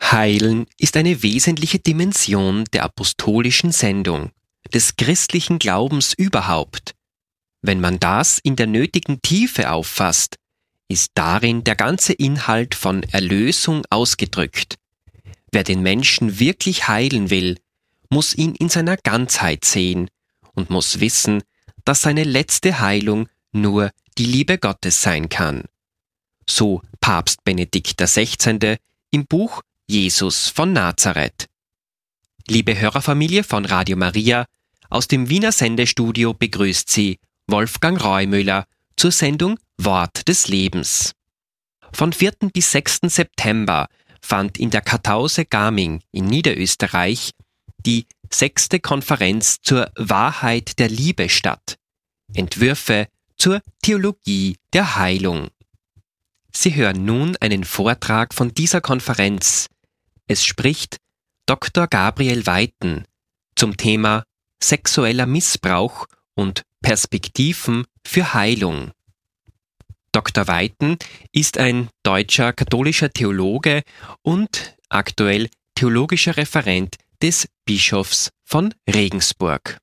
Heilen ist eine wesentliche Dimension der apostolischen Sendung, des christlichen Glaubens überhaupt. Wenn man das in der nötigen Tiefe auffasst, ist darin der ganze Inhalt von Erlösung ausgedrückt. Wer den Menschen wirklich heilen will, muss ihn in seiner Ganzheit sehen und muss wissen, dass seine letzte Heilung nur die Liebe Gottes sein kann. So Papst Benedikt XVI. Im Buch Jesus von Nazareth. Liebe Hörerfamilie von Radio Maria, aus dem Wiener Sendestudio begrüßt Sie Wolfgang Reumüller zur Sendung Wort des Lebens. Von 4. bis 6. September fand in der Kartause Gaming in Niederösterreich die 6. Konferenz zur Wahrheit der Liebe statt. Entwürfe zur Theologie der Heilung. Sie hören nun einen Vortrag von dieser Konferenz. Es spricht Dr. Gabriel Weiten zum Thema sexueller Missbrauch und Perspektiven für Heilung. Dr. Weiten ist ein deutscher katholischer Theologe und aktuell theologischer Referent des Bischofs von Regensburg.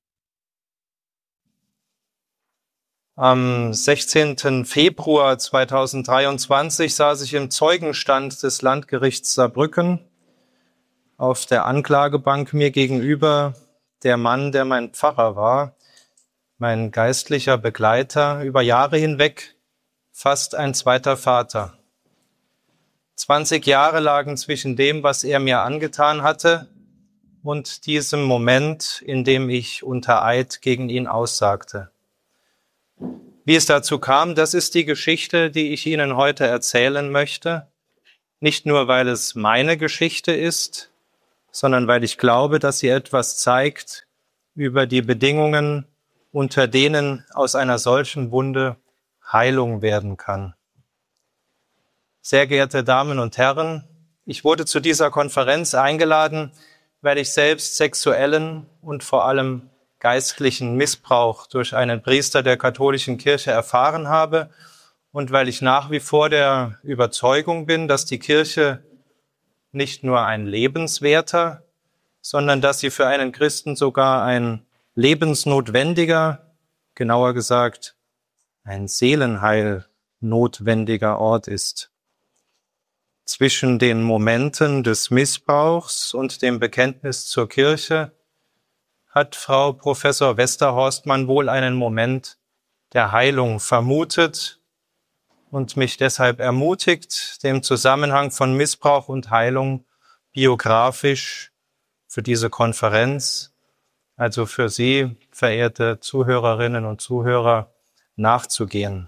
Am 16. Februar 2023 saß ich im Zeugenstand des Landgerichts Saarbrücken. Auf der Anklagebank mir gegenüber der Mann, der mein Pfarrer war, mein geistlicher Begleiter, über Jahre hinweg fast ein zweiter Vater. 20 Jahre lagen zwischen dem, was er mir angetan hatte, und diesem Moment, in dem ich unter Eid gegen ihn aussagte. Wie es dazu kam, das ist die Geschichte, die ich Ihnen heute erzählen möchte. Nicht nur, weil es meine Geschichte ist, sondern weil ich glaube, dass sie etwas zeigt über die Bedingungen, unter denen aus einer solchen Wunde Heilung werden kann. Sehr geehrte Damen und Herren, ich wurde zu dieser Konferenz eingeladen, weil ich selbst sexuellen und vor allem geistlichen Missbrauch durch einen Priester der katholischen Kirche erfahren habe und weil ich nach wie vor der Überzeugung bin, dass die Kirche nicht nur ein lebenswerter, sondern dass sie für einen Christen sogar ein lebensnotwendiger, genauer gesagt, ein Seelenheil notwendiger Ort ist. Zwischen den Momenten des Missbrauchs und dem Bekenntnis zur Kirche hat Frau Professor Westerhorstmann wohl einen Moment der Heilung vermutet und mich deshalb ermutigt, den Zusammenhang von Missbrauch und Heilung biografisch für diese Konferenz, also für Sie, verehrte Zuhörerinnen und Zuhörer, nachzugehen.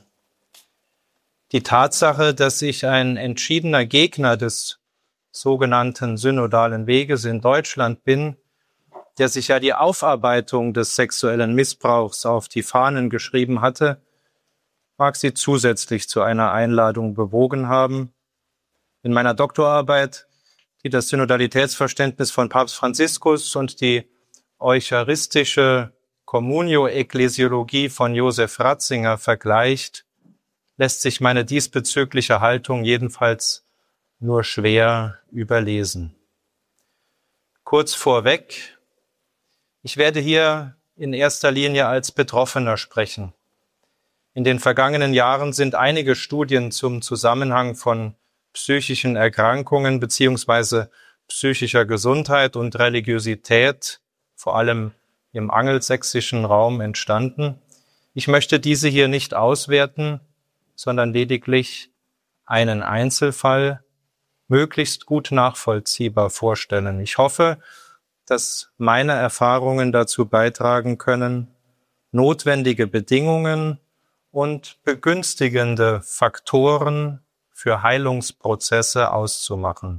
Die Tatsache, dass ich ein entschiedener Gegner des sogenannten synodalen Weges in Deutschland bin, der sich ja die Aufarbeitung des sexuellen Missbrauchs auf die Fahnen geschrieben hatte, mag Sie zusätzlich zu einer Einladung bewogen haben. In meiner Doktorarbeit, die das Synodalitätsverständnis von Papst Franziskus und die eucharistische Communio-Ekklesiologie von Josef Ratzinger vergleicht, lässt sich meine diesbezügliche Haltung jedenfalls nur schwer überlesen. Kurz vorweg: Ich werde hier in erster Linie als Betroffener sprechen. In den vergangenen Jahren sind einige Studien zum Zusammenhang von psychischen Erkrankungen bzw. psychischer Gesundheit und Religiosität, vor allem im angelsächsischen Raum, entstanden. Ich möchte diese hier nicht auswerten, sondern lediglich einen Einzelfall möglichst gut nachvollziehbar vorstellen. Ich hoffe, dass meine Erfahrungen dazu beitragen können, notwendige Bedingungen und begünstigende Faktoren für Heilungsprozesse auszumachen.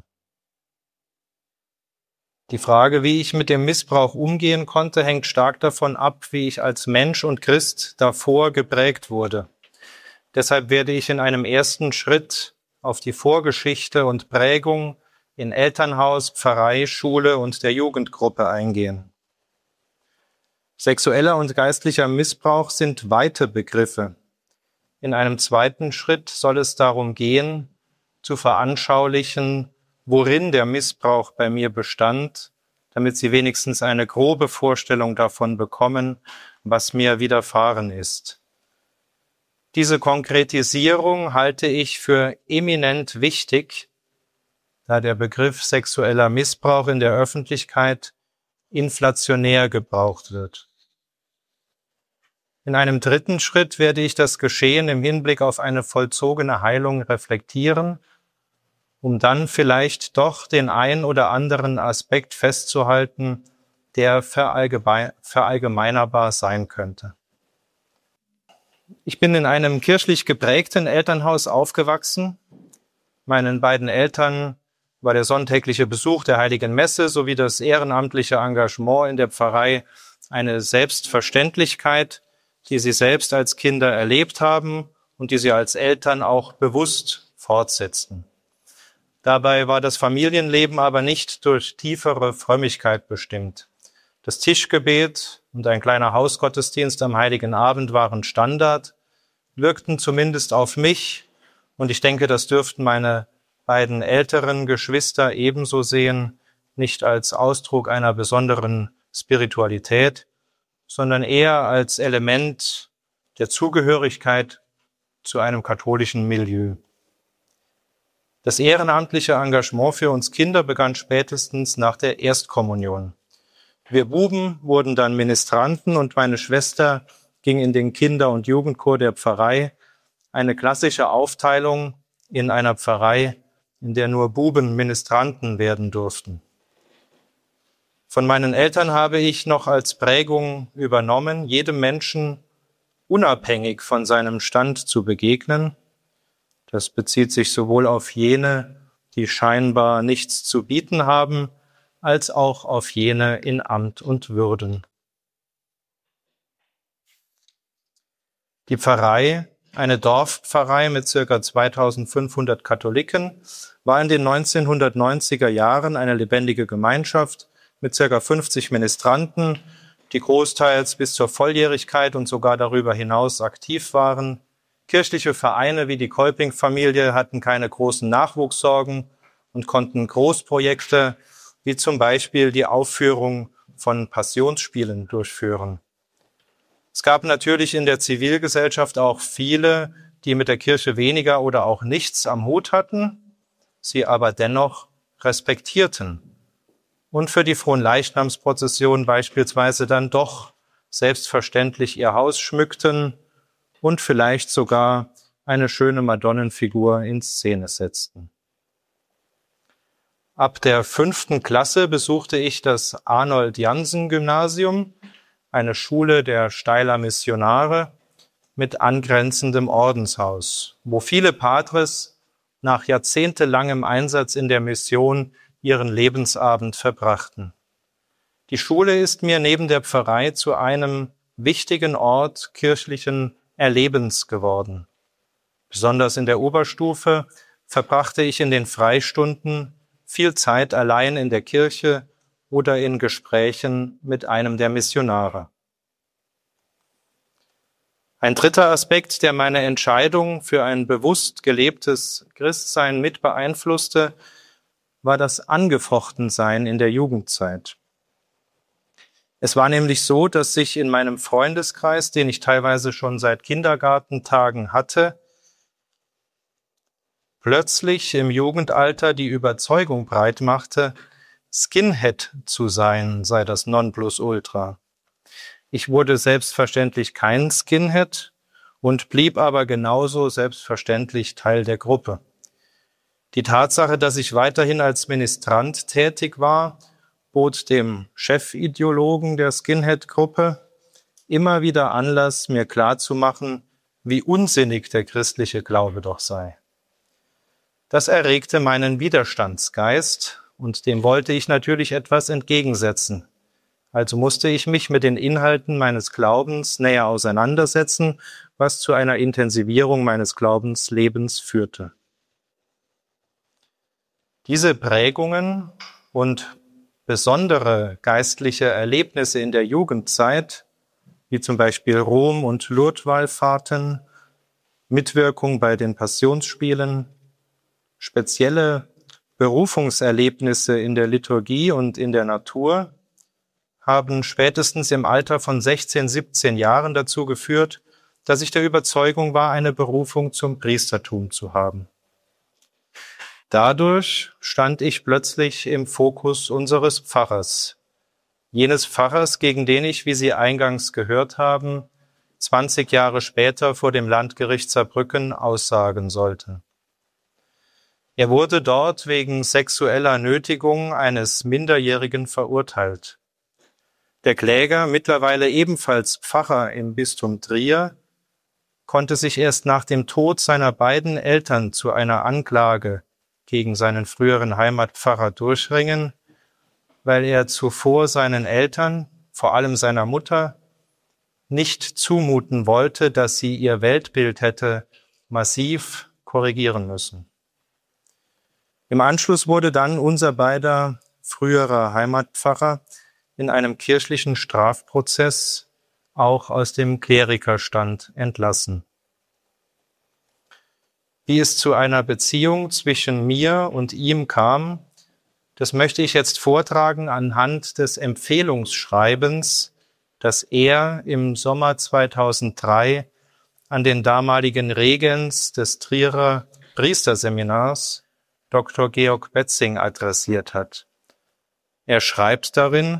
Die Frage, wie ich mit dem Missbrauch umgehen konnte, hängt stark davon ab, wie ich als Mensch und Christ davor geprägt wurde. Deshalb werde ich in einem ersten Schritt auf die Vorgeschichte und Prägung in Elternhaus, Pfarrei, Schule und der Jugendgruppe eingehen. Sexueller und geistlicher Missbrauch sind weite Begriffe. In einem zweiten Schritt soll es darum gehen, zu veranschaulichen, worin der Missbrauch bei mir bestand, damit sie wenigstens eine grobe Vorstellung davon bekommen, was mir widerfahren ist. Diese Konkretisierung halte ich für eminent wichtig, da der Begriff sexueller Missbrauch in der Öffentlichkeit inflationär gebraucht wird. In einem dritten Schritt werde ich das Geschehen im Hinblick auf eine vollzogene Heilung reflektieren, um dann vielleicht doch den ein oder anderen Aspekt festzuhalten, der verallgemeinerbar sein könnte. Ich bin in einem kirchlich geprägten Elternhaus aufgewachsen. Meinen beiden Eltern war der sonntägliche Besuch der Heiligen Messe sowie das ehrenamtliche Engagement in der Pfarrei eine Selbstverständlichkeit, die sie selbst als Kinder erlebt haben und die sie als Eltern auch bewusst fortsetzten. Dabei war das Familienleben aber nicht durch tiefere Frömmigkeit bestimmt. Das Tischgebet und ein kleiner Hausgottesdienst am Heiligen Abend waren Standard, wirkten zumindest auf mich, und ich denke, das dürften meine beiden älteren Geschwister ebenso sehen, nicht als Ausdruck einer besonderen Spiritualität, sondern eher als Element der Zugehörigkeit zu einem katholischen Milieu. Das ehrenamtliche Engagement für uns Kinder begann spätestens nach der Erstkommunion. Wir Buben wurden dann Ministranten und meine Schwester ging in den Kinder- und Jugendchor der Pfarrei, eine klassische Aufteilung in einer Pfarrei, in der nur Buben Ministranten werden durften. Von meinen Eltern habe ich noch als Prägung übernommen, jedem Menschen unabhängig von seinem Stand zu begegnen. Das bezieht sich sowohl auf jene, die scheinbar nichts zu bieten haben, als auch auf jene in Amt und Würden. Die Pfarrei, eine Dorfpfarrei mit ca. 2500 Katholiken, war in den 1990er Jahren eine lebendige Gemeinschaft mit ca. 50 Ministranten, die großteils bis zur Volljährigkeit und sogar darüber hinaus aktiv waren. Kirchliche Vereine wie die Kolping-Familie hatten keine großen Nachwuchssorgen und konnten Großprojekte wie zum Beispiel die Aufführung von Passionsspielen durchführen. Es gab natürlich in der Zivilgesellschaft auch viele, die mit der Kirche weniger oder auch nichts am Hut hatten, sie aber dennoch respektierten und für die Fronleichnamsprozession beispielsweise dann doch selbstverständlich ihr Haus schmückten und vielleicht sogar eine schöne Madonnenfigur in Szene setzten. Ab der 5. Klasse besuchte ich das Arnold-Jansen-Gymnasium, eine Schule der Steyler Missionare mit angrenzendem Ordenshaus, wo viele Patres nach jahrzehntelangem Einsatz in der Mission ihren Lebensabend verbrachten. Die Schule ist mir neben der Pfarrei zu einem wichtigen Ort kirchlichen Erlebens geworden. Besonders in der Oberstufe verbrachte ich in den Freistunden viel Zeit allein in der Kirche oder in Gesprächen mit einem der Missionare. Ein dritter Aspekt, der meine Entscheidung für ein bewusst gelebtes Christsein mit beeinflusste, war das Angefochtensein in der Jugendzeit. Es war nämlich so, dass sich in meinem Freundeskreis, den ich teilweise schon seit Kindergartentagen hatte, plötzlich im Jugendalter die Überzeugung breit machte, Skinhead zu sein sei das Nonplusultra. Ich wurde selbstverständlich kein Skinhead und blieb aber genauso selbstverständlich Teil der Gruppe. Die Tatsache, dass ich weiterhin als Ministrant tätig war, bot dem Chefideologen der Skinhead-Gruppe immer wieder Anlass, mir klarzumachen, wie unsinnig der christliche Glaube doch sei. Das erregte meinen Widerstandsgeist und dem wollte ich natürlich etwas entgegensetzen. Also musste ich mich mit den Inhalten meines Glaubens näher auseinandersetzen, was zu einer Intensivierung meines Glaubenslebens führte. Diese Prägungen und besondere geistliche Erlebnisse in der Jugendzeit, wie zum Beispiel Rom- und Lourdes-Wallfahrten, Mitwirkung bei den Passionsspielen, spezielle Berufungserlebnisse in der Liturgie und in der Natur haben spätestens im Alter von 16, 17 Jahren dazu geführt, dass ich der Überzeugung war, eine Berufung zum Priestertum zu haben. Dadurch stand ich plötzlich im Fokus unseres Pfarrers, jenes Pfarrers, gegen den ich, wie Sie eingangs gehört haben, 20 Jahre später vor dem Landgericht Saarbrücken aussagen sollte. Er wurde dort wegen sexueller Nötigung eines Minderjährigen verurteilt. Der Kläger, mittlerweile ebenfalls Pfarrer im Bistum Trier, konnte sich erst nach dem Tod seiner beiden Eltern zu einer Anklage gegen seinen früheren Heimatpfarrer durchringen, weil er zuvor seinen Eltern, vor allem seiner Mutter, nicht zumuten wollte, dass sie ihr Weltbild hätte massiv korrigieren müssen. Im Anschluss wurde dann unser beider früherer Heimatpfarrer in einem kirchlichen Strafprozess auch aus dem Klerikerstand entlassen. Wie es zu einer Beziehung zwischen mir und ihm kam, das möchte ich jetzt vortragen anhand des Empfehlungsschreibens, das er im Sommer 2003 an den damaligen Regens des Trierer Priesterseminars, Dr. Georg Betzing, adressiert hat. Er schreibt darin: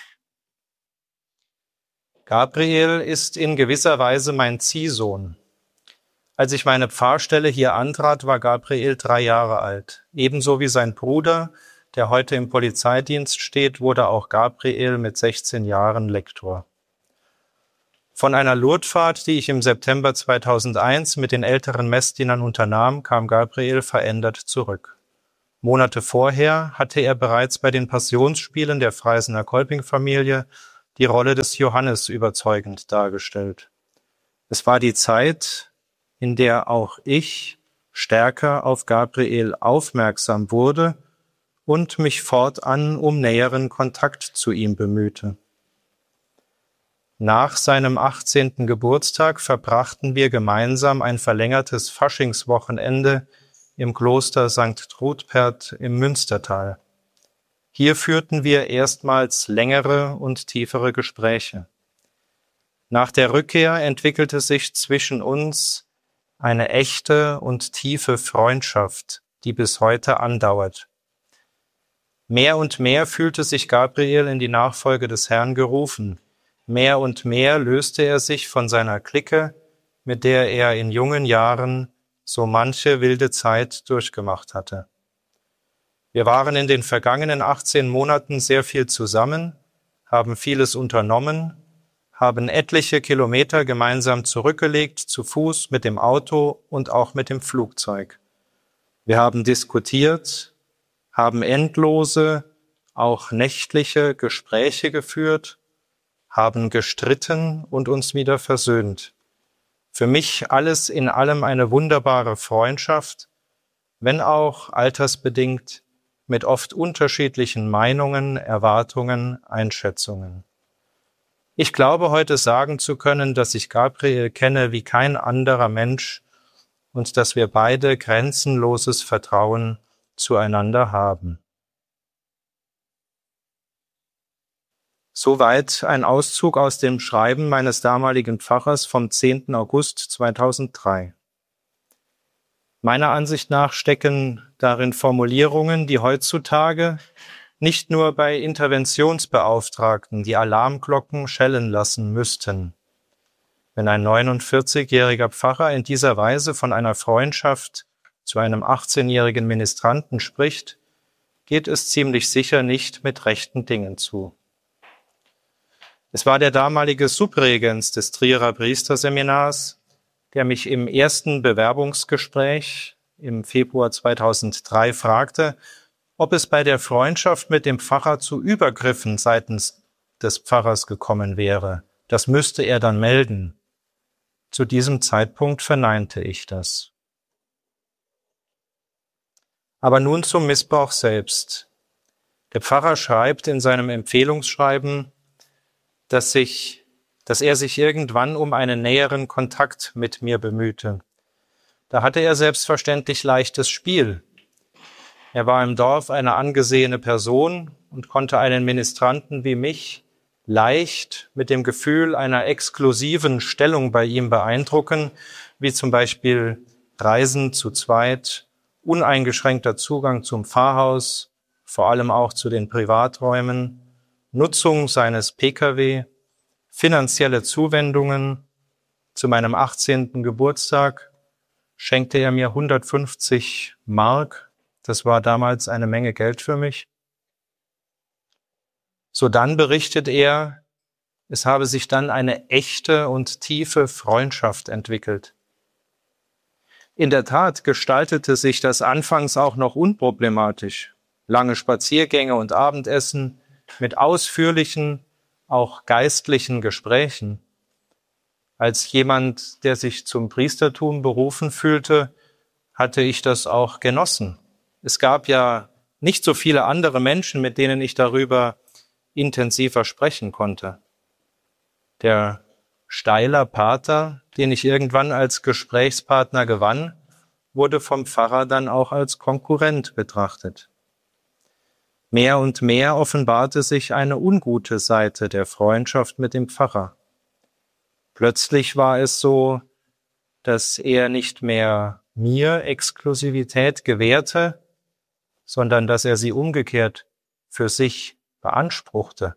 Gabriel ist in gewisser Weise mein Ziehsohn. Als ich meine Pfarrstelle hier antrat, war Gabriel 3 Jahre alt. Ebenso wie sein Bruder, der heute im Polizeidienst steht, wurde auch Gabriel mit 16 Jahren Lektor. Von einer Lourdesfahrt, die ich im September 2001 mit den älteren Messdienern unternahm, kam Gabriel verändert zurück. Monate vorher hatte er bereits bei den Passionsspielen der Freysener Kolping-Familie die Rolle des Johannes überzeugend dargestellt. Es war die Zeit, in der auch ich stärker auf Gabriel aufmerksam wurde und mich fortan um näheren Kontakt zu ihm bemühte. Nach seinem 18. Geburtstag verbrachten wir gemeinsam ein verlängertes Faschingswochenende im Kloster St. Trudpert im Münstertal. Hier führten wir erstmals längere und tiefere Gespräche. Nach der Rückkehr entwickelte sich zwischen uns eine echte und tiefe Freundschaft, die bis heute andauert. Mehr und mehr fühlte sich Gabriel in die Nachfolge des Herrn gerufen. Mehr und mehr löste er sich von seiner Clique, mit der er in jungen Jahren so manche wilde Zeit durchgemacht hatte. Wir waren in den vergangenen 18 Monaten sehr viel zusammen, haben vieles unternommen, haben etliche Kilometer gemeinsam zurückgelegt, zu Fuß, mit dem Auto und auch mit dem Flugzeug. Wir haben diskutiert, haben endlose, auch nächtliche Gespräche geführt, haben gestritten und uns wieder versöhnt. Für mich alles in allem eine wunderbare Freundschaft, wenn auch altersbedingt mit oft unterschiedlichen Meinungen, Erwartungen, Einschätzungen. Ich glaube, heute sagen zu können, dass ich Gabriel kenne wie kein anderer Mensch und dass wir beide grenzenloses Vertrauen zueinander haben. Soweit ein Auszug aus dem Schreiben meines damaligen Pfarrers vom 10. August 2003. Meiner Ansicht nach stecken darin Formulierungen, die heutzutage nicht nur bei Interventionsbeauftragten die Alarmglocken schellen lassen müssten. Wenn ein 49-jähriger Pfarrer in dieser Weise von einer Freundschaft zu einem 18-jährigen Ministranten spricht, geht es ziemlich sicher nicht mit rechten Dingen zu. Es war der damalige Subregens des Trierer Priesterseminars, der mich im ersten Bewerbungsgespräch im Februar 2003 fragte, ob es bei der Freundschaft mit dem Pfarrer zu Übergriffen seitens des Pfarrers gekommen wäre. Das müsste er dann melden. Zu diesem Zeitpunkt verneinte ich das. Aber nun zum Missbrauch selbst. Der Pfarrer schreibt in seinem Empfehlungsschreiben, dass er sich irgendwann um einen näheren Kontakt mit mir bemühte. Da hatte er selbstverständlich leichtes Spiel. Er war im Dorf eine angesehene Person und konnte einen Ministranten wie mich leicht mit dem Gefühl einer exklusiven Stellung bei ihm beeindrucken, wie zum Beispiel Reisen zu zweit, uneingeschränkter Zugang zum Pfarrhaus, vor allem auch zu den Privaträumen, Nutzung seines Pkw, finanzielle Zuwendungen. Zu meinem 18. Geburtstag schenkte er mir 150 Mark. Das war damals eine Menge Geld für mich. Sodann berichtet er, es habe sich dann eine echte und tiefe Freundschaft entwickelt. In der Tat gestaltete sich das anfangs auch noch unproblematisch. Lange Spaziergänge und Abendessen mit ausführlichen, auch geistlichen Gesprächen. Als jemand, der sich zum Priestertum berufen fühlte, hatte ich das auch genossen. Es gab ja nicht so viele andere Menschen, mit denen ich darüber intensiver sprechen konnte. Der Steiler Pater, den ich irgendwann als Gesprächspartner gewann, wurde vom Pfarrer dann auch als Konkurrent betrachtet. Mehr und mehr offenbarte sich eine ungute Seite der Freundschaft mit dem Pfarrer. Plötzlich war es so, dass er nicht mehr mir Exklusivität gewährte, sondern dass er sie umgekehrt für sich beanspruchte.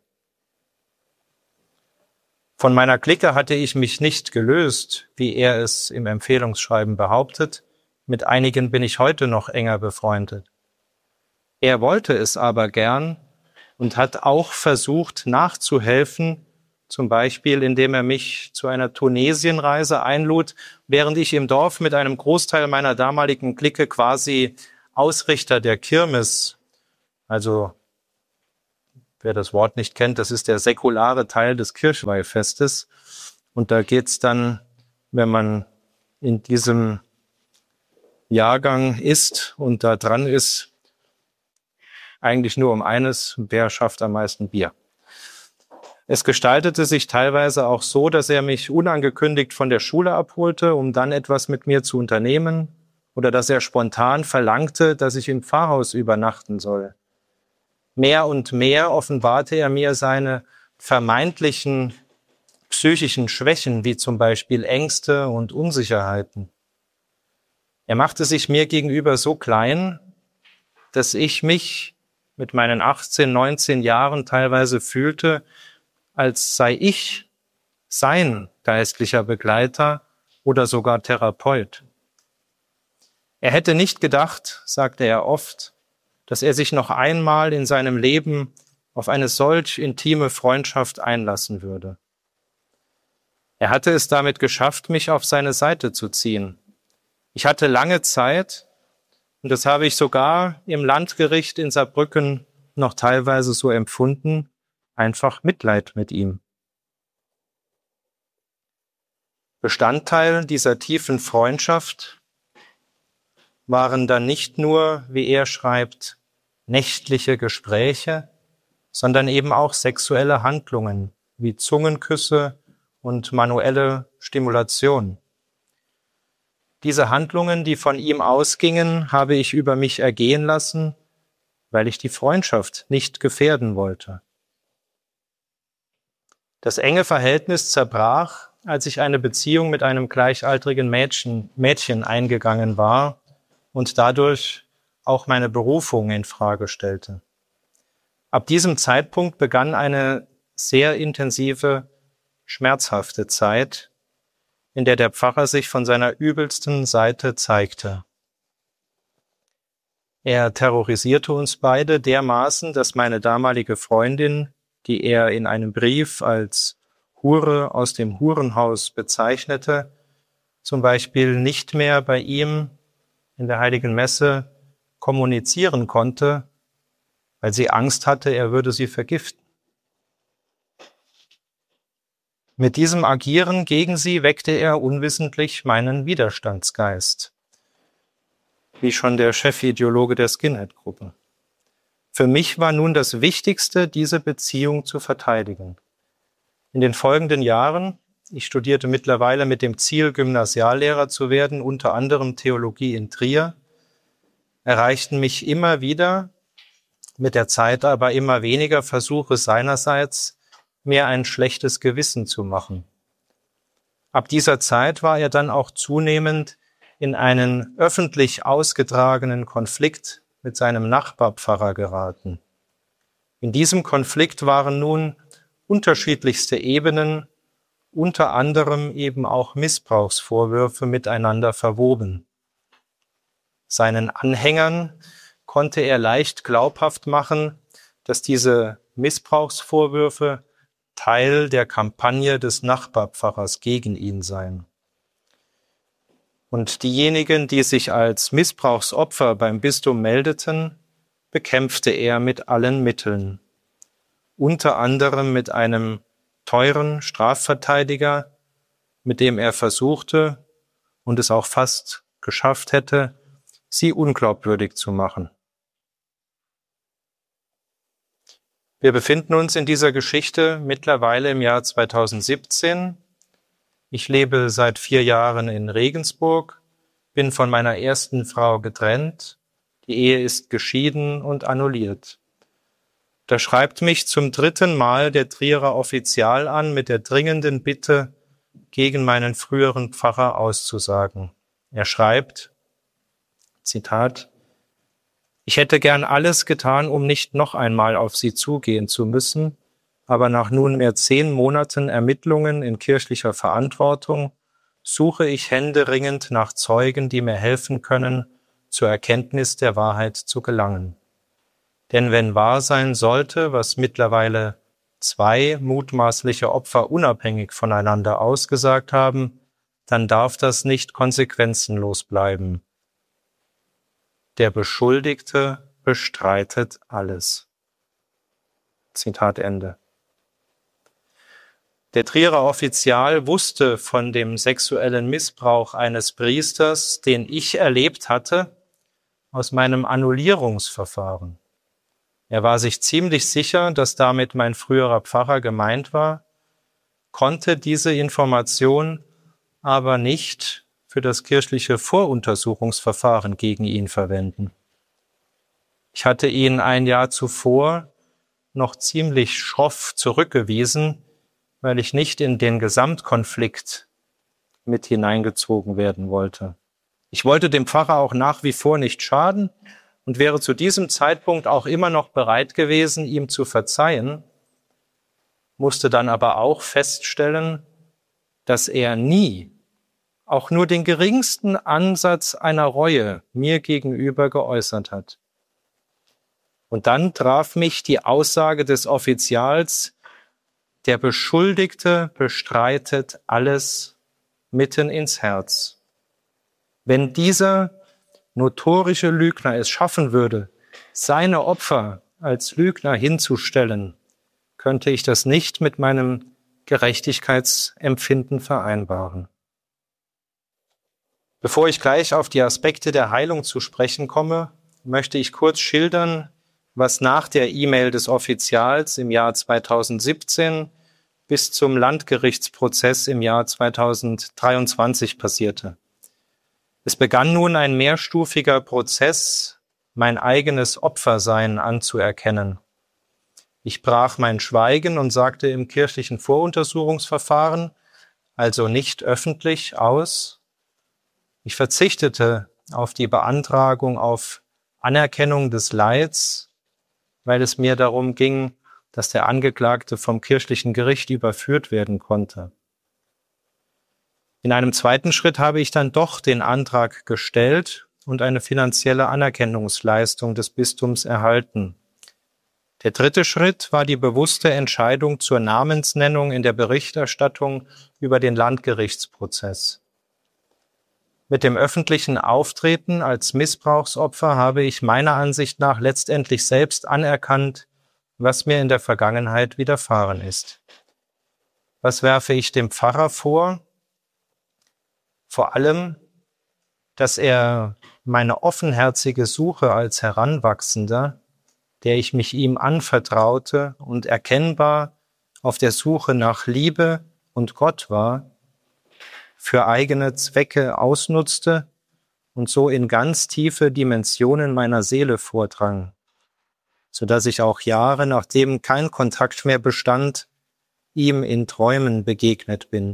Von meiner Clique hatte ich mich nicht gelöst, wie er es im Empfehlungsschreiben behauptet. Mit einigen bin ich heute noch enger befreundet. Er wollte es aber gern und hat auch versucht nachzuhelfen, zum Beispiel indem er mich zu einer Tunesienreise einlud, während ich im Dorf mit einem Großteil meiner damaligen Clique quasi Ausrichter der Kirmes, also wer das Wort nicht kennt, das ist der säkulare Teil des Kirchweihfestes. Und da geht's dann, wenn man in diesem Jahrgang ist und da dran ist, eigentlich nur um eines: wer schafft am meisten Bier. Es gestaltete sich teilweise auch so, dass er mich unangekündigt von der Schule abholte, um dann etwas mit mir zu unternehmen, oder dass er spontan verlangte, dass ich im Pfarrhaus übernachten soll. Mehr und mehr offenbarte er mir seine vermeintlichen psychischen Schwächen, wie zum Beispiel Ängste und Unsicherheiten. Er machte sich mir gegenüber so klein, dass ich mich mit meinen 18, 19 Jahren teilweise fühlte, als sei ich sein geistlicher Begleiter oder sogar Therapeut. Er hätte nicht gedacht, sagte er oft, dass er sich noch einmal in seinem Leben auf eine solch intime Freundschaft einlassen würde. Er hatte es damit geschafft, mich auf seine Seite zu ziehen. Ich hatte lange Zeit, und das habe ich sogar im Landgericht in Saarbrücken noch teilweise so empfunden, einfach Mitleid mit ihm. Bestandteil dieser tiefen Freundschaft waren dann nicht nur, wie er schreibt, nächtliche Gespräche, sondern eben auch sexuelle Handlungen wie Zungenküsse und manuelle Stimulation. Diese Handlungen, die von ihm ausgingen, habe ich über mich ergehen lassen, weil ich die Freundschaft nicht gefährden wollte. Das enge Verhältnis zerbrach, als ich eine Beziehung mit einem gleichaltrigen Mädchen eingegangen war und dadurch auch meine Berufung in Frage stellte. Ab diesem Zeitpunkt begann eine sehr intensive, schmerzhafte Zeit, in der der Pfarrer sich von seiner übelsten Seite zeigte. Er terrorisierte uns beide dermaßen, dass meine damalige Freundin, die er in einem Brief als Hure aus dem Hurenhaus bezeichnete, zum Beispiel nicht mehr bei ihm in der Heiligen Messe kommunizieren konnte, weil sie Angst hatte, er würde sie vergiften. Mit diesem Agieren gegen sie weckte er unwissentlich meinen Widerstandsgeist, wie schon der Chefideologe der Skinhead-Gruppe. Für mich war nun das Wichtigste, diese Beziehung zu verteidigen. In den folgenden Jahren, ich studierte mittlerweile mit dem Ziel, Gymnasiallehrer zu werden, unter anderem Theologie in Trier, erreichten mich immer wieder, mit der Zeit aber immer weniger Versuche seinerseits, mir ein schlechtes Gewissen zu machen. Ab dieser Zeit war er dann auch zunehmend in einen öffentlich ausgetragenen Konflikt mit seinem Nachbarpfarrer geraten. In diesem Konflikt waren nun unterschiedlichste Ebenen, unter anderem eben auch Missbrauchsvorwürfe miteinander verwoben. Seinen Anhängern konnte er leicht glaubhaft machen, dass diese Missbrauchsvorwürfe Teil der Kampagne des Nachbarpfarrers gegen ihn seien. Und diejenigen, die sich als Missbrauchsopfer beim Bistum meldeten, bekämpfte er mit allen Mitteln, unter anderem mit einem teuren Strafverteidiger, mit dem er versuchte und es auch fast geschafft hätte, sie unglaubwürdig zu machen. Wir befinden uns in dieser Geschichte mittlerweile im Jahr 2017. Ich lebe seit 4 Jahren in Regensburg, bin von meiner ersten Frau getrennt, die Ehe ist geschieden und annulliert. Da schreibt mich zum 3. Mal der Trierer Offizial an mit der dringenden Bitte, gegen meinen früheren Pfarrer auszusagen. Er schreibt, Zitat, ich hätte gern alles getan, um nicht noch einmal auf Sie zugehen zu müssen, aber nach nunmehr 10 Monaten Ermittlungen in kirchlicher Verantwortung suche ich händeringend nach Zeugen, die mir helfen können, zur Erkenntnis der Wahrheit zu gelangen. Denn wenn wahr sein sollte, was mittlerweile 2 mutmaßliche Opfer unabhängig voneinander ausgesagt haben, dann darf das nicht konsequenzenlos bleiben. Der Beschuldigte bestreitet alles. Zitat Ende. Der Trierer Offizial wusste von dem sexuellen Missbrauch eines Priesters, den ich erlebt hatte, aus meinem Annullierungsverfahren. Er war sich ziemlich sicher, dass damit mein früherer Pfarrer gemeint war, konnte diese Information aber nicht für das kirchliche Voruntersuchungsverfahren gegen ihn verwenden. Ich hatte ihn ein Jahr zuvor noch ziemlich schroff zurückgewiesen, weil ich nicht in den Gesamtkonflikt mit hineingezogen werden wollte. Ich wollte dem Pfarrer auch nach wie vor nicht schaden und wäre zu diesem Zeitpunkt auch immer noch bereit gewesen, ihm zu verzeihen, musste dann aber auch feststellen, dass er nie auch nur den geringsten Ansatz einer Reue mir gegenüber geäußert hat. Und dann traf mich die Aussage des Offizials, der Beschuldigte bestreitet alles, mitten ins Herz. Wenn dieser notorische Lügner es schaffen würde, seine Opfer als Lügner hinzustellen, könnte ich das nicht mit meinem Gerechtigkeitsempfinden vereinbaren. Bevor ich gleich auf die Aspekte der Heilung zu sprechen komme, möchte ich kurz schildern, was nach der E-Mail des Offizials im Jahr 2017 bis zum Landgerichtsprozess im Jahr 2023 passierte. Es begann nun ein mehrstufiger Prozess, mein eigenes Opfersein anzuerkennen. Ich brach mein Schweigen und sagte im kirchlichen Voruntersuchungsverfahren, also nicht öffentlich, aus. Ich verzichtete auf die Beantragung auf Anerkennung des Leids, weil es mir darum ging, dass der Angeklagte vom kirchlichen Gericht überführt werden konnte. In einem zweiten Schritt habe ich dann doch den Antrag gestellt und eine finanzielle Anerkennungsleistung des Bistums erhalten. Der dritte Schritt war die bewusste Entscheidung zur Namensnennung in der Berichterstattung über den Landgerichtsprozess. Mit dem öffentlichen Auftreten als Missbrauchsopfer habe ich meiner Ansicht nach letztendlich selbst anerkannt, was mir in der Vergangenheit widerfahren ist. Was werfe ich dem Pfarrer vor? Vor allem, dass er meine offenherzige Suche als Heranwachsender, der ich mich ihm anvertraute und erkennbar auf der Suche nach Liebe und Gott war, für eigene Zwecke ausnutzte und so in ganz tiefe Dimensionen meiner Seele vordrang, sodass ich auch Jahre, nachdem kein Kontakt mehr bestand, ihm in Träumen begegnet bin.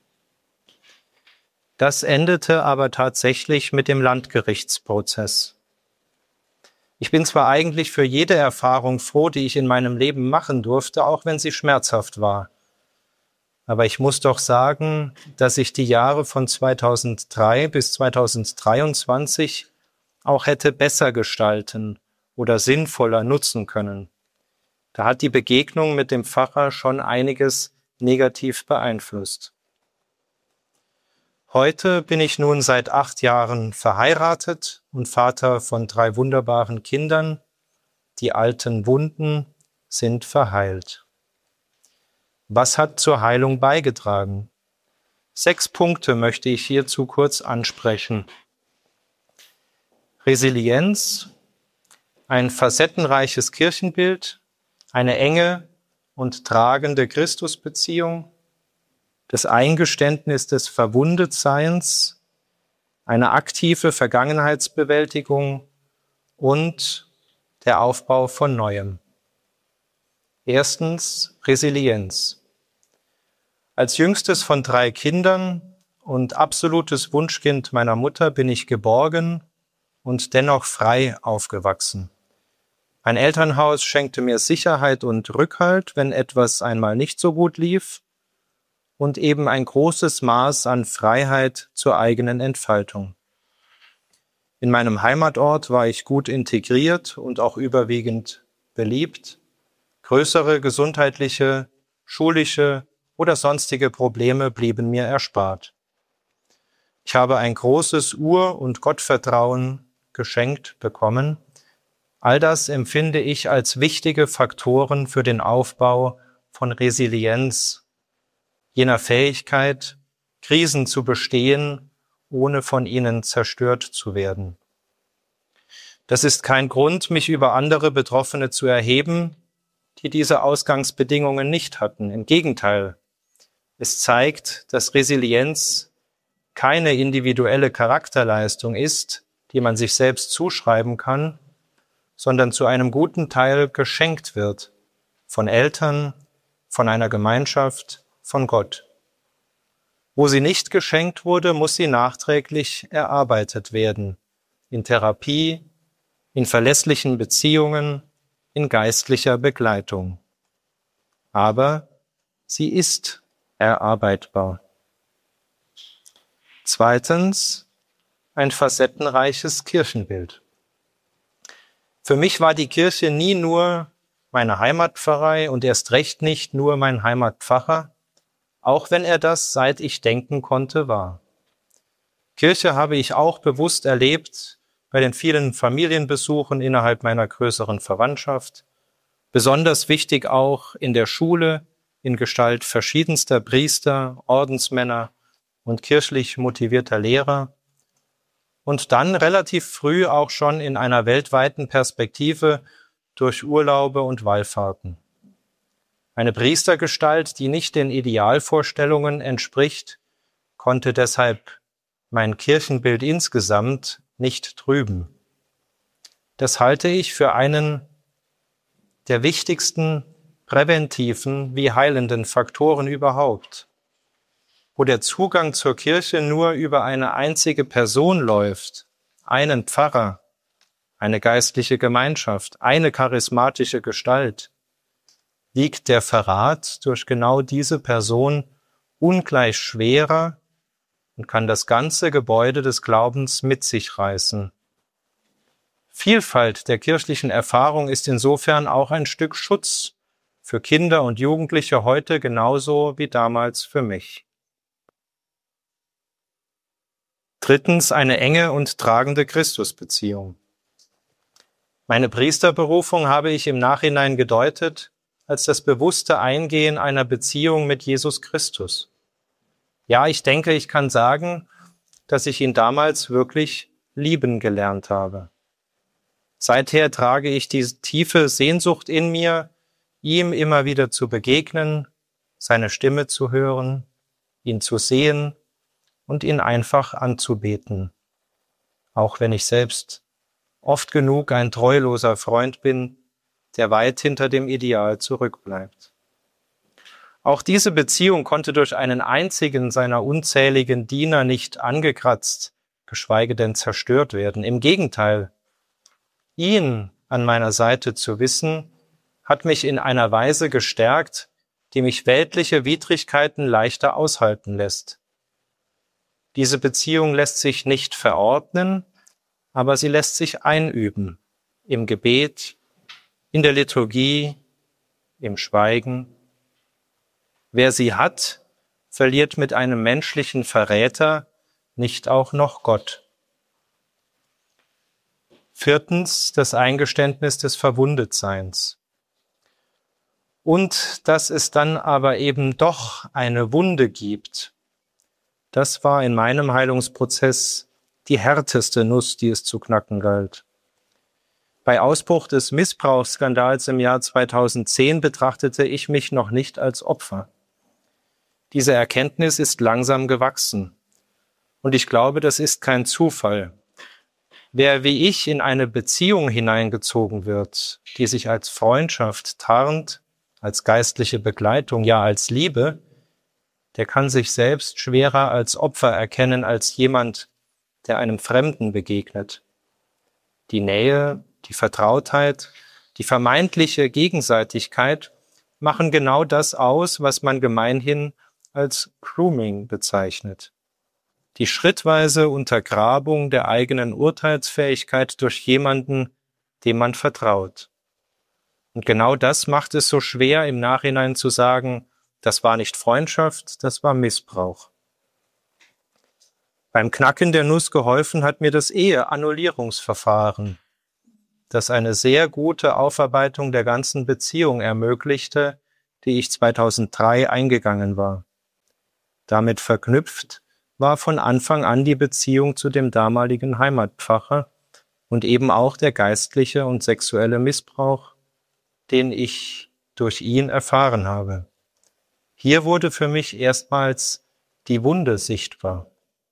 Das endete aber tatsächlich mit dem Landgerichtsprozess. Ich bin zwar eigentlich für jede Erfahrung froh, die ich in meinem Leben machen durfte, auch wenn sie schmerzhaft war. Aber ich muss doch sagen, dass ich die Jahre von 2003 bis 2023 auch hätte besser gestalten oder sinnvoller nutzen können. Da hat die Begegnung mit dem Pfarrer schon einiges negativ beeinflusst. Heute bin ich nun seit 8 Jahren verheiratet und Vater von 3 wunderbaren Kindern. Die alten Wunden sind verheilt. Was hat zur Heilung beigetragen? 6 Punkte möchte ich hierzu kurz ansprechen. Resilienz, ein facettenreiches Kirchenbild, eine enge und tragende Christusbeziehung, das Eingeständnis des Verwundetseins, eine aktive Vergangenheitsbewältigung und der Aufbau von Neuem. Erstens, Resilienz. Als jüngstes von 3 Kindern und absolutes Wunschkind meiner Mutter bin ich geborgen und dennoch frei aufgewachsen. Mein Elternhaus schenkte mir Sicherheit und Rückhalt, wenn etwas einmal nicht so gut lief, und eben ein großes Maß an Freiheit zur eigenen Entfaltung. In meinem Heimatort war ich gut integriert und auch überwiegend beliebt. Größere gesundheitliche, schulische oder sonstige Probleme blieben mir erspart. Ich habe ein großes Ur- und Gottvertrauen geschenkt bekommen. All das empfinde ich als wichtige Faktoren für den Aufbau von Resilienz, jener Fähigkeit, Krisen zu bestehen, ohne von ihnen zerstört zu werden. Das ist kein Grund, mich über andere Betroffene zu erheben, die diese Ausgangsbedingungen nicht hatten. Im Gegenteil, es zeigt, dass Resilienz keine individuelle Charakterleistung ist, die man sich selbst zuschreiben kann, sondern zu einem guten Teil geschenkt wird von Eltern, von einer Gemeinschaft, von Gott. Wo sie nicht geschenkt wurde, muss sie nachträglich erarbeitet werden. In Therapie, in verlässlichen Beziehungen, in geistlicher Begleitung. Aber sie ist erarbeitbar. Zweitens, ein facettenreiches Kirchenbild. Für mich war die Kirche nie nur meine Heimatpfarrei und erst recht nicht nur mein Heimatpfarrer, auch wenn er das, seit ich denken konnte, war. Kirche habe ich auch bewusst erlebt bei den vielen Familienbesuchen innerhalb meiner größeren Verwandtschaft, besonders wichtig auch in der Schule in Gestalt verschiedenster Priester, Ordensmänner und kirchlich motivierter Lehrer und dann relativ früh auch schon in einer weltweiten Perspektive durch Urlaube und Wallfahrten. Eine Priestergestalt, die nicht den Idealvorstellungen entspricht, konnte deshalb mein Kirchenbild insgesamt nicht trüben. Das halte ich für einen der wichtigsten präventiven wie heilenden Faktoren überhaupt. Wo der Zugang zur Kirche nur über eine einzige Person läuft, einen Pfarrer, eine geistliche Gemeinschaft, eine charismatische Gestalt, wiegt der Verrat durch genau diese Person ungleich schwerer und kann das ganze Gebäude des Glaubens mit sich reißen. Vielfalt der kirchlichen Erfahrung ist insofern auch ein Stück Schutz für Kinder und Jugendliche heute genauso wie damals für mich. Drittens, eine enge und tragende Christusbeziehung. Meine Priesterberufung habe ich im Nachhinein gedeutet als das bewusste Eingehen einer Beziehung mit Jesus Christus. Ja, ich denke, ich kann sagen, dass ich ihn damals wirklich lieben gelernt habe. Seither trage ich diese tiefe Sehnsucht in mir, ihm immer wieder zu begegnen, seine Stimme zu hören, ihn zu sehen und ihn einfach anzubeten. auch wenn ich selbst oft genug ein treuloser Freund bin, der weit hinter dem Ideal zurückbleibt. Auch diese Beziehung konnte durch einen einzigen seiner unzähligen Diener nicht angekratzt, geschweige denn zerstört werden. Im Gegenteil, ihn an meiner Seite zu wissen, hat mich in einer Weise gestärkt, die mich weltliche Widrigkeiten leichter aushalten lässt. Diese Beziehung lässt sich nicht verordnen, aber sie lässt sich einüben, im Gebet, in der Liturgie, im Schweigen. Wer sie hat, verliert mit einem menschlichen Verräter nicht auch noch Gott. Viertens, das Eingeständnis des Verwundetseins. Und dass es dann aber eben doch eine Wunde gibt, das war in meinem Heilungsprozess die härteste Nuss, die es zu knacken galt. Bei Ausbruch des Missbrauchsskandals im Jahr 2010 betrachtete ich mich noch nicht als Opfer. Diese Erkenntnis ist langsam gewachsen. Und ich glaube, das ist kein Zufall. Wer wie ich in eine Beziehung hineingezogen wird, die sich als Freundschaft tarnt, als geistliche Begleitung, ja als Liebe, der kann sich selbst schwerer als Opfer erkennen als jemand, der einem Fremden begegnet. Die Nähe, die Vertrautheit, die vermeintliche Gegenseitigkeit machen genau das aus, was man gemeinhin als Grooming bezeichnet. Die schrittweise Untergrabung der eigenen Urteilsfähigkeit durch jemanden, dem man vertraut. Und genau das macht es so schwer, im Nachhinein zu sagen, das war nicht Freundschaft, das war Missbrauch. Beim Knacken der Nuss geholfen hat mir das Eheannullierungsverfahren, das eine sehr gute Aufarbeitung der ganzen Beziehung ermöglichte, die ich 2003 eingegangen war. Damit verknüpft war von Anfang an die Beziehung zu dem damaligen Heimatpfarrer und eben auch der geistliche und sexuelle Missbrauch, den ich durch ihn erfahren habe. Hier wurde für mich erstmals die Wunde sichtbar.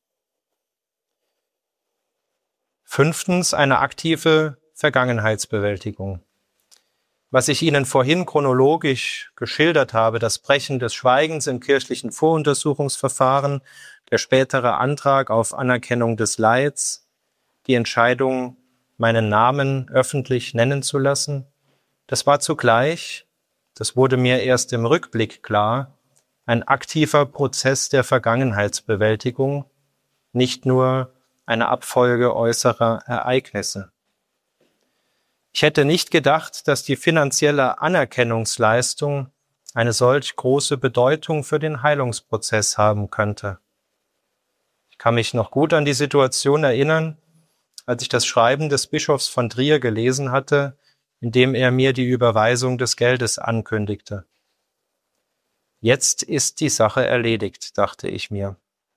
Fünftens, eine aktive Vergangenheitsbewältigung. Was ich Ihnen vorhin chronologisch geschildert habe, das Brechen des Schweigens im kirchlichen Voruntersuchungsverfahren, der spätere Antrag auf Anerkennung des Leids, die Entscheidung, meinen Namen öffentlich nennen zu lassen, das war zugleich, das wurde mir erst im Rückblick klar, ein aktiver Prozess der Vergangenheitsbewältigung, nicht nur eine Abfolge äußerer Ereignisse. Ich hätte nicht gedacht, dass die finanzielle Anerkennungsleistung eine solch große Bedeutung für den Heilungsprozess haben könnte. Ich kann mich noch gut an die Situation erinnern, als ich das Schreiben des Bischofs von Trier gelesen hatte, in dem er mir die Überweisung des Geldes ankündigte. Jetzt ist die Sache erledigt, dachte ich mir.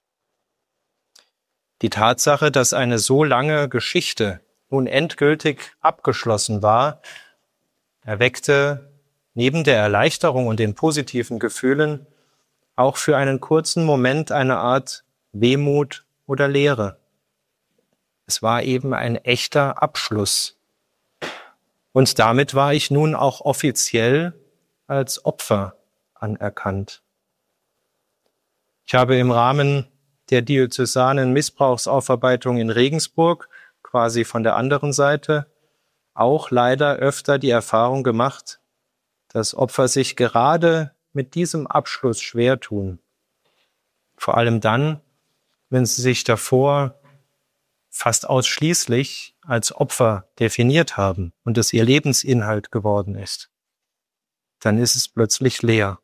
Die Tatsache, dass eine so lange Geschichte nun endgültig abgeschlossen war, erweckte neben der Erleichterung und den positiven Gefühlen auch für einen kurzen Moment eine Art Wehmut oder Leere. Es war eben ein echter Abschluss. Und damit war ich nun auch offiziell als Opfer anerkannt. Ich habe im Rahmen der diözesanen Missbrauchsaufarbeitung in Regensburg, quasi von der anderen Seite, auch leider öfter die Erfahrung gemacht, dass Opfer sich gerade mit diesem Abschluss schwer tun. Vor allem dann, wenn sie sich davor fast ausschließlich als Opfer definiert haben und es ihr Lebensinhalt geworden ist. Dann ist es plötzlich leer.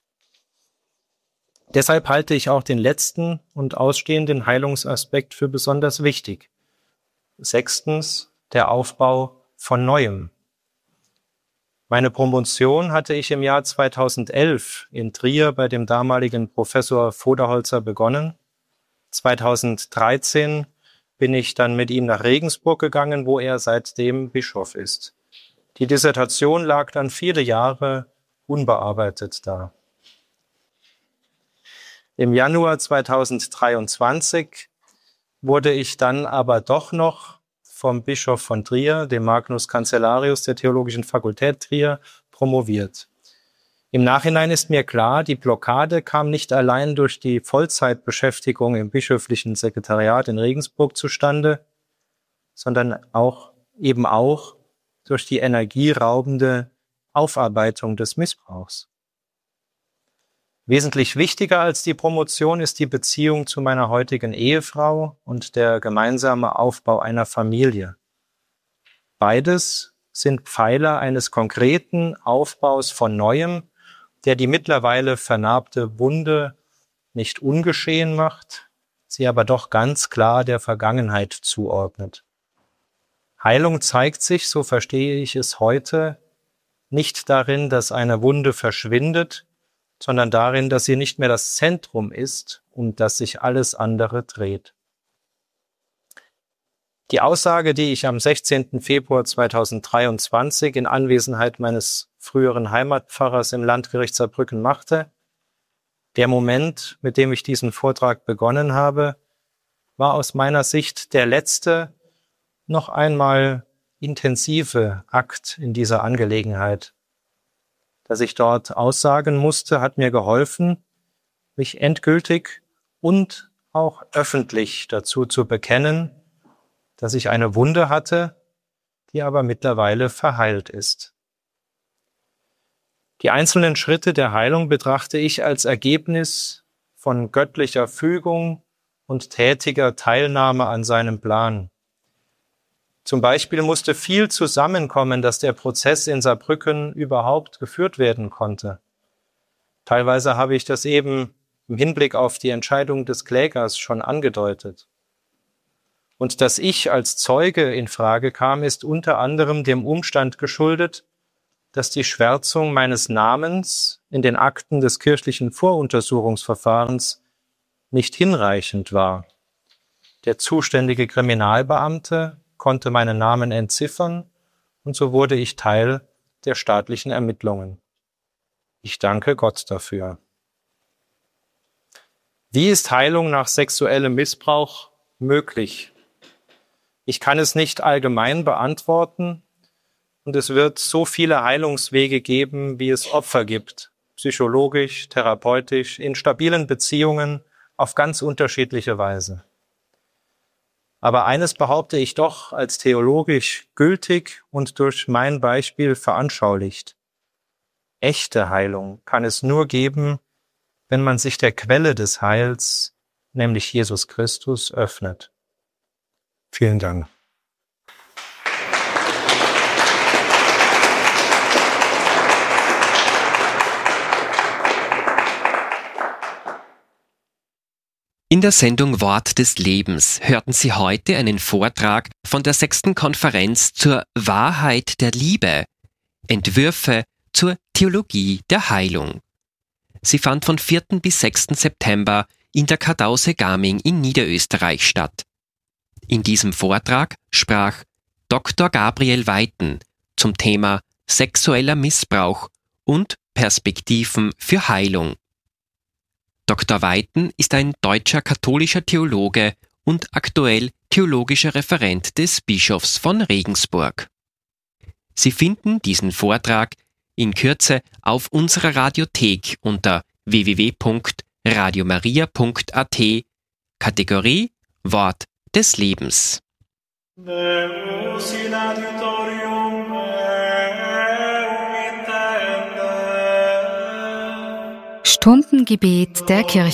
Deshalb halte ich auch den letzten und ausstehenden Heilungsaspekt für besonders wichtig. Sechstens, der Aufbau von Neuem. Meine Promotion hatte ich im Jahr 2011 in Trier bei dem damaligen Professor Voderholzer begonnen. 2013 bin ich dann mit ihm nach Regensburg gegangen, wo er seitdem Bischof ist. Die Dissertation lag dann viele Jahre unbearbeitet da. Im Januar 2023 wurde ich dann aber doch noch vom Bischof von Trier, dem Magnus Cancellarius der Theologischen Fakultät Trier, promoviert. Im Nachhinein ist mir klar, die Blockade kam nicht allein durch die Vollzeitbeschäftigung im bischöflichen Sekretariat in Regensburg zustande, sondern auch durch die energieraubende Aufarbeitung des Missbrauchs. Wesentlich wichtiger als die Promotion ist die Beziehung zu meiner heutigen Ehefrau und der gemeinsame Aufbau einer Familie. Beides sind Pfeiler eines konkreten Aufbaus von Neuem, der die mittlerweile vernarbte Wunde nicht ungeschehen macht, sie aber doch ganz klar der Vergangenheit zuordnet. Heilung zeigt sich, so verstehe ich es heute, nicht darin, dass eine Wunde verschwindet, sondern darin, dass sie nicht mehr das Zentrum ist, um das sich alles andere dreht. Die Aussage, die ich am 16. Februar 2023 in Anwesenheit meines früheren Heimatpfarrers im Landgericht Saarbrücken machte, der Moment, mit dem ich diesen Vortrag begonnen habe, war aus meiner Sicht der letzte, noch einmal intensive Akt in dieser Angelegenheit. Dass ich dort aussagen musste, hat mir geholfen, mich endgültig und auch öffentlich dazu zu bekennen, dass ich eine Wunde hatte, die aber mittlerweile verheilt ist. Die einzelnen Schritte der Heilung betrachte ich als Ergebnis von göttlicher Fügung und tätiger Teilnahme an seinem Plan. Zum Beispiel musste viel zusammenkommen, dass der Prozess in Saarbrücken überhaupt geführt werden konnte. Teilweise habe ich das eben im Hinblick auf die Entscheidung des Klägers schon angedeutet. Und dass ich als Zeuge in Frage kam, ist unter anderem dem Umstand geschuldet, dass die Schwärzung meines Namens in den Akten des kirchlichen Voruntersuchungsverfahrens nicht hinreichend war. Der zuständige Kriminalbeamte konnte meinen Namen entziffern und so wurde ich Teil der staatlichen Ermittlungen. Ich danke Gott dafür. Wie ist Heilung nach sexuellem Missbrauch möglich? Ich kann es nicht allgemein beantworten und es wird so viele Heilungswege geben, wie es Opfer gibt, psychologisch, therapeutisch, in stabilen Beziehungen, auf ganz unterschiedliche Weise. Aber eines behaupte ich doch als theologisch gültig und durch mein Beispiel veranschaulicht. Echte Heilung kann es nur geben, wenn man sich der Quelle des Heils, nämlich Jesus Christus, öffnet. Vielen Dank. In der Sendung Wort des Lebens hörten Sie heute einen Vortrag von der 6. Konferenz zur Wahrheit der Liebe, Entwürfe zur Theologie der Heilung. Sie fand von 4. bis 6. September in der Kadause Gaming in Niederösterreich statt. In diesem Vortrag sprach Dr. Gabriel Weiten zum Thema sexueller Missbrauch und Perspektiven für Heilung. Dr. Weiten ist ein deutscher katholischer Theologe und aktuell theologischer Referent des Bischofs von Regensburg. Sie finden diesen Vortrag in Kürze auf unserer Radiothek unter www.radiomaria.at, Kategorie Wort des Lebens. Stundengebet der Kirche.